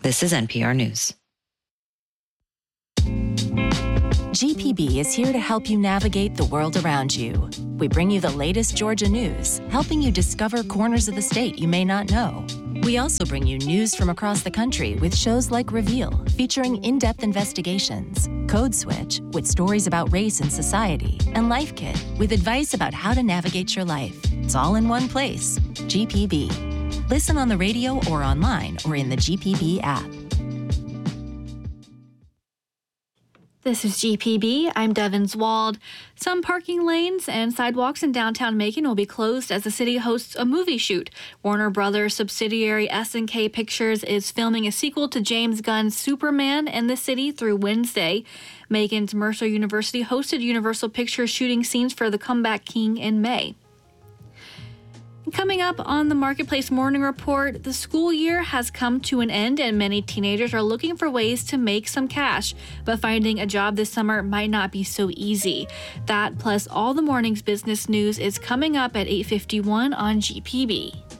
This is NPR News. GPB is here to help you navigate the world around you. We bring you the latest Georgia news, helping you discover corners of the state you may not know. We also bring you news from across the country with shows like Reveal, featuring in-depth investigations, Code Switch, with stories about race and society, and Life Kit, with advice about how to navigate your life. It's all in one place. GPB. Listen on the radio or online or in the GPB app. This is GPB. I'm Devins Wald. Some parking lanes and sidewalks in downtown Macon will be closed as the city hosts a movie shoot. Warner Brothers subsidiary S&K Pictures is filming a sequel to James Gunn's Superman in the city through Wednesday. Macon's Mercer University hosted Universal Pictures shooting scenes for The Comeback King in May. Coming up on the Marketplace Morning Report, the school year has come to an end and many teenagers are looking for ways to make some cash, but finding a job this summer might not be so easy. That plus all the morning's business news is coming up at 8:51 on GPB.